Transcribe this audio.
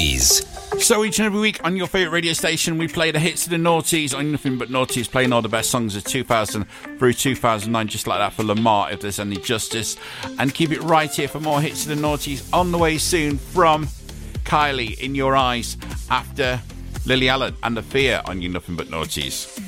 Is. So each and every week on your favourite radio station, we play the hits of the noughties on Nothing But Naughties, playing all the best songs of 2000 through 2009, just like that for Lamar, if there's any justice. And keep it right here for more hits of the noughties on the way soon from Kylie, In Your Eyes, after Lily Allen and The Fear on You Nothing But Naughties.